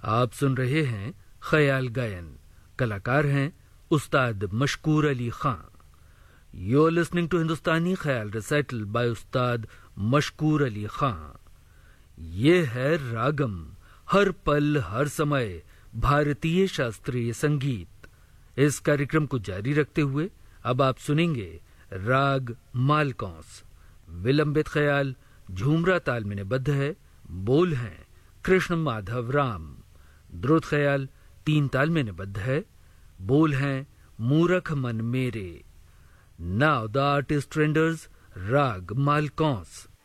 आप सुन रहे हैं ख्याल गायन। कलाकार हैं उस्ताद मशकूर अली खां। यू आर लिसनिंग टू हिंदुस्तानी ख्याल रिसाइटल बाय उस्ताद मशकूर अली खां। ये है रागम, हर पल हर समय भारतीय शास्त्रीय संगीत। इस कार्यक्रम को जारी रखते हुए अब आप सुनेंगे राग मालकौंस। विलंबित ख्याल झूमरा ताल में निबद्ध है। बोल हैं कृष्ण माधव राम। द्रुत ख्याल 3 ताल में निबद्ध है। बोल हैं मूरख मन मेरे। नाउ द आर्टिस्ट रेंडर्स राग मालकौंस।